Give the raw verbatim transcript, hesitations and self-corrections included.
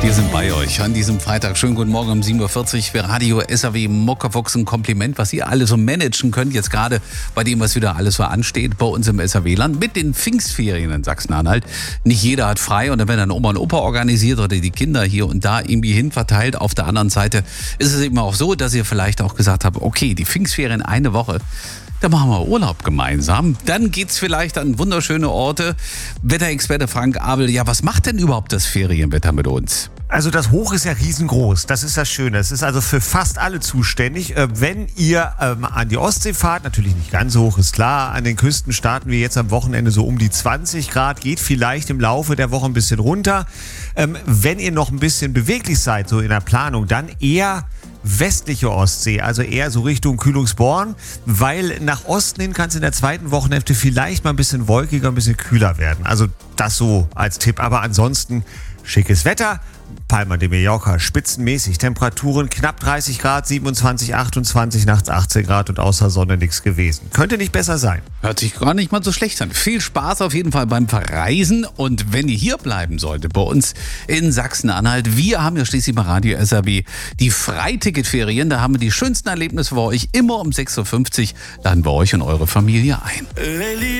Wir sind bei euch an diesem Freitag. Schönen guten Morgen um sieben Uhr vierzig für Radio S R W Muckerfuchs. Ein Kompliment, was ihr alle so managen könnt, jetzt gerade bei dem, was wieder alles so ansteht bei uns im S R W-Land mit den Pfingstferien in Sachsen-Anhalt. Nicht jeder hat frei und dann werden dann Oma und Opa organisiert oder die Kinder hier und da irgendwie hin verteilt. Auf der anderen Seite ist es eben auch so, dass ihr vielleicht auch gesagt habt, okay, die Pfingstferien eine Woche, da machen wir Urlaub gemeinsam. Dann geht's vielleicht an wunderschöne Orte. Wetterexperte Frank Abel, ja, was macht denn überhaupt das Ferienwetter mit uns? Also das Hoch ist ja riesengroß, das ist das Schöne. Es ist also für fast alle zuständig. Wenn ihr ähm, an die Ostsee fahrt, natürlich nicht ganz so hoch, ist klar. An den Küsten starten wir jetzt am Wochenende so um die zwanzig Grad, geht vielleicht im Laufe der Woche ein bisschen runter. Ähm, wenn ihr noch ein bisschen beweglich seid, so in der Planung, dann eher westliche Ostsee, also eher so Richtung Kühlungsborn, weil nach Osten hin kann es in der zweiten Wochenhälfte vielleicht mal ein bisschen wolkiger, ein bisschen kühler werden. Also das so als Tipp, aber ansonsten schickes Wetter. Palma de Mallorca, spitzenmäßig, Temperaturen knapp dreißig Grad, siebenundzwanzig, achtundzwanzig, nachts achtzehn Grad und außer Sonne nichts gewesen. Könnte nicht besser sein. Hört sich gar nicht mal so schlecht an. Viel Spaß auf jeden Fall beim Verreisen und wenn ihr hier bleiben solltet, bei uns in Sachsen-Anhalt, wir haben ja schließlich bei Radio S R W die Freiticketferien, da haben wir die schönsten Erlebnisse für euch, immer um sechs Uhr fünfzig laden wir euch und eure Familie ein.